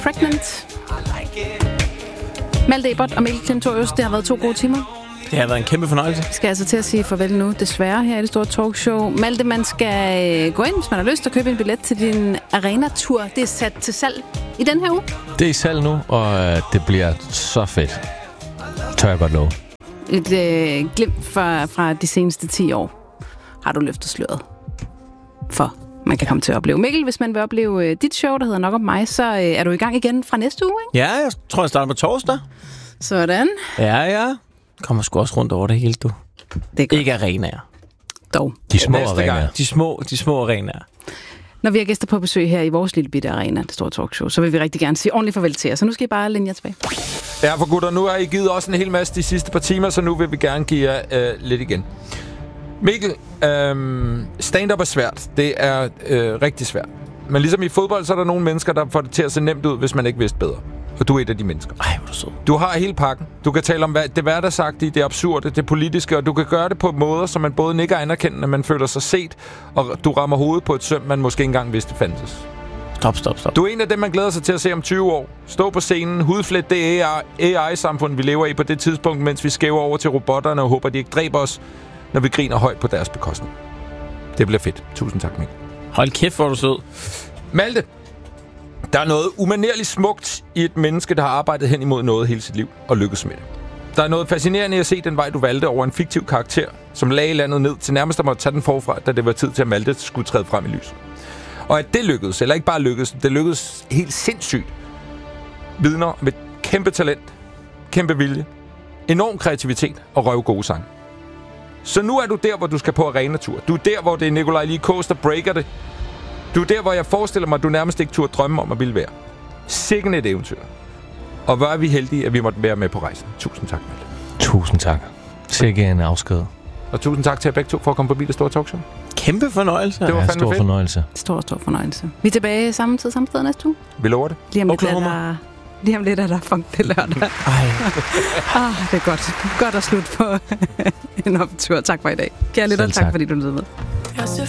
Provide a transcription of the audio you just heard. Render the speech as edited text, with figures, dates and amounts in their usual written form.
Pregnant. Malte Ebert og Mikkel Klintorius, det har været 2 gode timer. Det har været en kæmpe fornøjelse. Skal altså til at sige farvel nu, desværre, her i det store talkshow. Malte, man skal gå ind, hvis man har lyst, og købe en billet til din arena-tur. Det er sat til salg i den her uge. Det er i salg nu, og det bliver så fedt. Tør jeg godt love. Et glimt fra de seneste 10 år har du løftet sløret for. Man kan komme til at opleve. Mikkel, hvis man vil opleve dit show, der hedder Nok om mig, så er du i gang igen fra næste uge, ikke? Ja, jeg tror, jeg starter på torsdag. Sådan. Ja. Kommer sgu også rundt over det hele, du. Det er godt. Ikke arenaer. Dog. De små arenaer. De små arenaer. Når vi har gæster på besøg her i vores lille bitte arena, det store talkshow, så vil vi rigtig gerne sige ordentligt farvel til jer. Så nu skal I bare læne jer tilbage. Ja, for gutter, nu har I givet også en hel masse de sidste par timer, så nu vil vi gerne give jer lidt igen. Mikkel, stand-up er svært. Det er rigtig svært. Men ligesom i fodbold, så er der nogle mennesker, der får det til at se nemt ud, hvis man ikke vidste bedre. Og du er et af de mennesker. Ej, hvor er du sød. Du har hele pakken. Du kan tale om det hverdagssagtige, det absurde, det politiske, og du kan gøre det på måder, som man både nikker anerkendende, man føler sig set, og du rammer hovedet på et søm, man måske ikke engang vidste fandtes. Stop. Du er en af dem, man glæder sig til at se om 20 år. Stå på scenen, hudflet det AI-samfund, vi lever i på det tidspunkt, mens vi skæver over til robotterne og håber, de ikke dræber os, når vi griner højt på deres bekostning. Det bliver fedt. Tusind tak, Mikkel. Hold kæft, hvor er du sød. Malte, der er noget umanerligt smukt i et menneske, der har arbejdet hen imod noget hele sit liv og lykkes med det. Der er noget fascinerende i at se den vej, du valgte over en fiktiv karakter, som lagde landet ned til nærmest at måtte tage den forfra, da det var tid til, at Malte skulle træde frem i lyset. Og at det lykkedes, eller ikke bare lykkedes, det lykkedes helt sindssygt, vidner om et kæmpe talent, kæmpe vilje, enorm kreativitet og røvgode sang. Så nu er du der, hvor du skal på arenatur. Du er der, hvor det er Nikolaj Likos, der breaker det. Du er der, hvor jeg forestiller mig, at du nærmest ikke turde drømme om at ville være. Sikken et eventyr. Og hvor er vi heldige, at vi måtte være med på rejsen. Tusind tak, Malte. Tusind tak. Sikke en afsked. Og tusind tak til jer begge to for at komme forbi det store talkshow. Kæmpe fornøjelse. Det var fandme stor fedt. fornøjelse. Stor fornøjelse. Vi er tilbage samme tid, samme sted næste uge. Vi lover det. Lige om lidt er der funk det lørdag. Ej. Det er godt. Godt at slutte på en optur. Tak for i dag. Kære lytter, tak fordi du lyttede med.